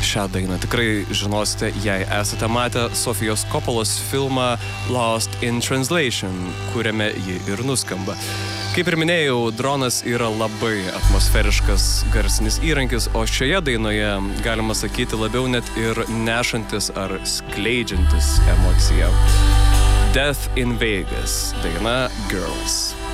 šią dainą tikrai žinosite, jei esate matę Sofijos Coppolos filmą Lost in Translation, kuriame ji ir nuskamba. Kaip ir minėjau, dronas yra labai atmosferiškas garsinis įrankis, o šioje dainoje galima sakyti labiau net ir nešantis ar skleidžiantis emociją. Death in Vegas, daina Girls.